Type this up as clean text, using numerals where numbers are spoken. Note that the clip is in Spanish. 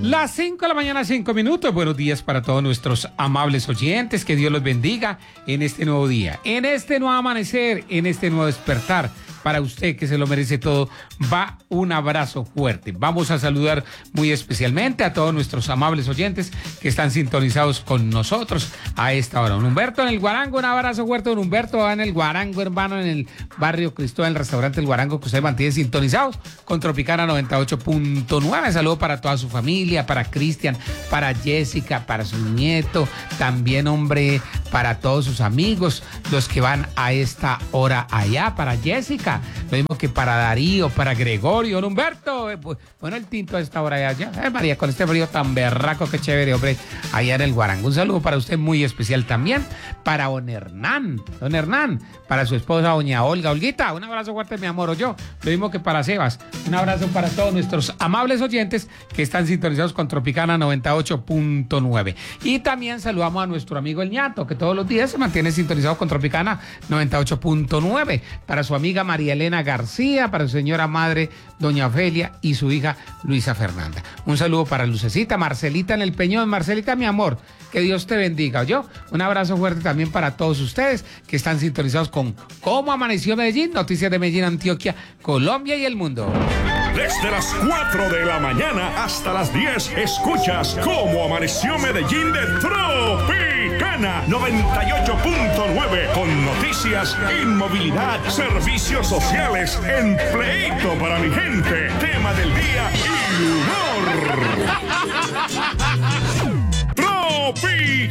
Las 5 de la mañana, 5 minutos. Buenos días para todos nuestros amables oyentes. Que Dios los bendiga en este nuevo día, en este nuevo amanecer, en este nuevo despertar. Para usted, que se lo merece todo, va un abrazo fuerte. Vamos a saludar muy especialmente a todos nuestros amables oyentes que están sintonizados con nosotros a esta hora. Don Humberto en el Guarango, un abrazo fuerte. Don Humberto va en el Guarango, hermano, en el barrio Cristóbal, el restaurante El Guarango, que usted mantiene sintonizados con Tropicana 98.9. Saludo para toda su familia, para Cristian, para Jessica, para su nieto, también, hombre, para todos sus amigos, los que van a esta hora allá, para Jessica. Lo mismo que para Darío, para Gregorio, don Humberto. Bueno, el tinto a esta hora allá. María, con este frío tan berraco, qué chévere, hombre, allá en el Guarango. Un saludo para usted muy especial también. Para don Hernán, para su esposa, doña Olga. Olguita, un abrazo fuerte, mi amor. Lo mismo que para Sebas. Un abrazo para todos nuestros amables oyentes que están sintonizados con Tropicana 98.9. Y también saludamos a nuestro amigo el ñato, que todos los días se mantiene sintonizado con Tropicana 98.9. Para su amiga María Elena García, para su señora madre, doña Ofelia, y su hija Luisa Fernanda. Un saludo para Lucecita, Marcelita en el Peñón. Marcelita, mi amor, que Dios te bendiga. Un abrazo fuerte también para todos ustedes que están sintonizados con Cómo Amaneció Medellín, noticias de Medellín, Antioquia, Colombia y el mundo. Desde las 4 de la mañana hasta las 10, escuchas Cómo Amaneció Medellín de Tropicana 98.9, con noticias, inmovilidad, servicios sociales, empleito para mi gente, tema del día y humor. Tropicana.